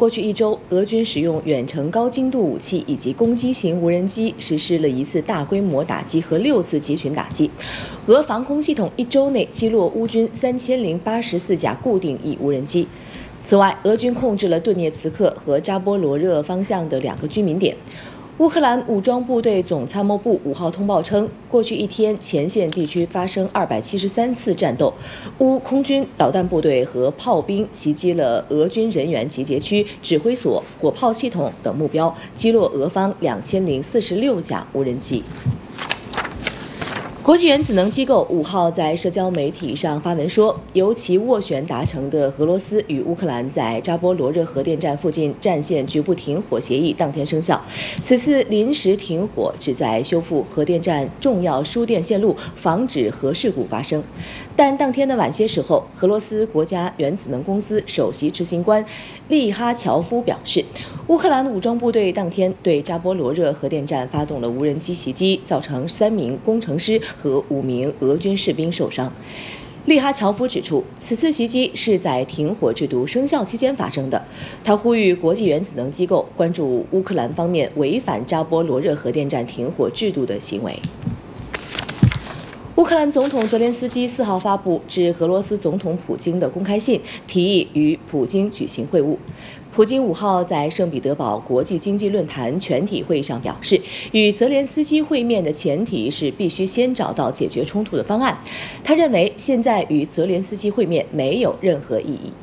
过去一周，俄军使用远程高精度武器以及攻击型无人机实施了1次大规模打击和6次集群打击。俄防空系统一周内击落乌军3084架固定翼无人机。此外，俄军控制了顿涅茨克和扎波罗热方向的2个居民点。乌克兰武装部队总参谋部5号通报称，过去一天前线地区发生273次战斗，乌空军导弹部队和炮兵袭击了俄军人员集结区、指挥所、火炮系统等目标，击落俄方2046架无人机。国际原子能机构5号在社交媒体上发文说，由其斡旋达成的俄罗斯与乌克兰在扎波罗热核电站附近战线局部停火协议当天生效。此次临时停火旨在修复核电站重要输电线路，防止核事故发生。但当天的晚些时候，俄罗斯国家原子能公司首席执行官利哈乔夫表示，乌克兰武装部队当天对扎波罗热核电站发动了无人机袭击，造成3名工程师和5名俄军士兵受伤。利哈乔夫指出，此次袭击是在停火制度生效期间发生的。他呼吁国际原子能机构关注乌克兰方面违反扎波罗热核电站停火制度的行为。乌克兰总统泽连斯基4号发布致俄罗斯总统普京的公开信，提议与普京举行会晤。普京5号在圣彼得堡国际经济论坛全体会议上表示，与泽连斯基会面的前提是必须先找到解决冲突的方案。他认为现在与泽连斯基会面没有任何意义。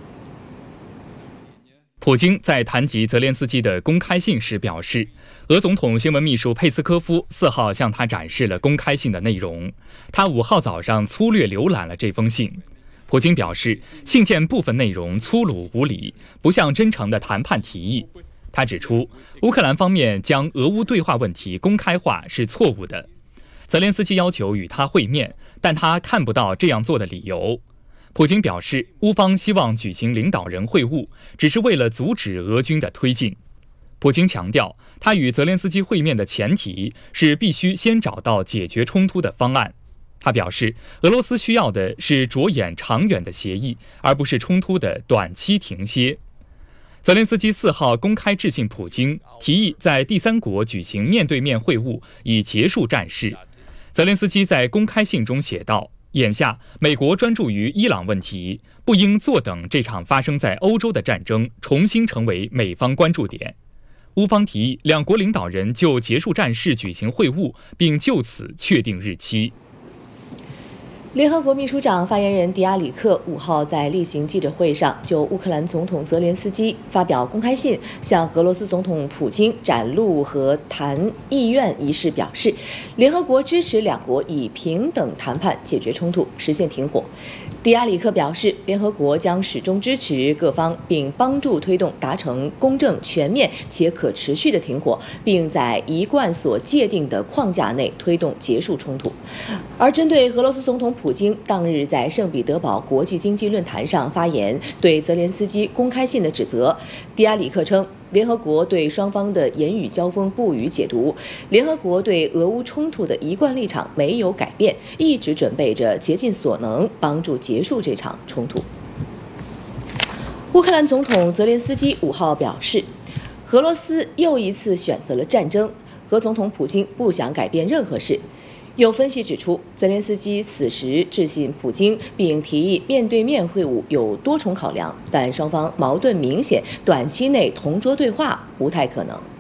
普京在谈及泽连斯基的公开信时表示，俄总统新闻秘书佩斯科夫4号向他展示了公开信的内容，他5号早上粗略浏览了这封信。普京表示，信件部分内容粗鲁无礼，不像真诚的谈判提议。他指出，乌克兰方面将俄乌对话问题公开化是错误的。泽连斯基要求与他会面，但他看不到这样做的理由。普京表示，乌方希望举行领导人会晤，只是为了阻止俄军的推进。普京强调，他与泽连斯基会面的前提是必须先找到解决冲突的方案。他表示，俄罗斯需要的是着眼长远的协议，而不是冲突的短期停歇。泽连斯基4号公开致信普京，提议在第三国举行面对面会晤，以结束战事。泽连斯基在公开信中写道，眼下美国专注于伊朗问题，不应坐等这场发生在欧洲的战争重新成为美方关注点。乌方提议两国领导人就结束战事举行会晤，并就此确定日期。 联合国秘书长发言人迪亚里克5号在例行记者会上就乌克兰总统泽连斯基发表公开信，向俄罗斯总统普京展露和谈意愿一事表示，联合国支持两国以平等谈判解决冲突，实现停火。迪亚里克表示，联合国将始终支持各方，并帮助推动达成公正、全面且可持续的停火，并在一贯所界定的框架内推动结束冲突。而针对俄罗斯总统普京当日在圣彼得堡国际经济论坛上发言，对泽连斯基公开信的指责，迪亚里克称，联合国对双方的言语交锋不予解读，联合国对俄乌冲突的一贯立场没有改变，一直准备着竭尽所能帮助结束这场冲突。乌克兰总统泽连斯基5号表示，俄罗斯又一次选择了战争，俄总统普京不想改变任何事。有分析指出，泽连斯基此时致信普京，并提议面对面会晤有多重考量，但双方矛盾明显，短期内同桌对话不太可能。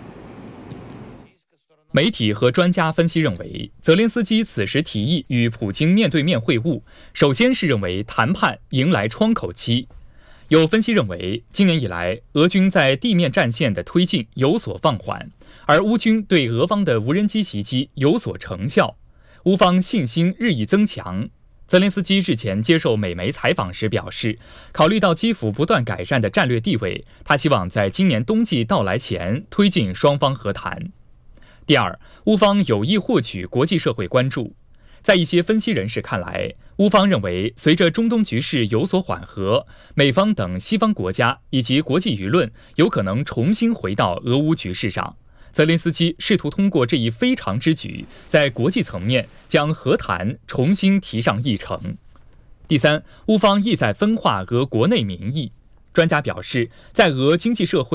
媒体和专家分析认为，泽连斯基此时提议与普京面对面会晤，首先是认为谈判迎来窗口期。有分析认为，今年以来，俄军在地面战线的推进有所放缓，而乌军对俄方的无人机袭击有所成效。乌方信心日益增强。泽连斯基日前接受美媒采访时表示，考虑到基辅不断改善的战略地位，他希望在今年冬季到来前推进双方和谈。第二，乌方有意获取国际社会关注。在一些分析人士看来，乌方认为随着中东局势有所缓和，美方等西方国家以及国际舆论有可能重新回到俄乌局势上。泽连斯基试图通过这一非常之举，在国际层面将和谈重新提上议程。第三，乌方意在分化俄国内民意。专家表示，在俄经济社会